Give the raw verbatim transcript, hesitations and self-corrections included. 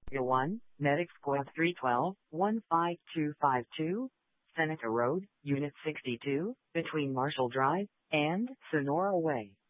one, Medic Squad three one two, one five two five two, Seneca Road, Unit sixty-two, between Marshall Drive and Sonora Way.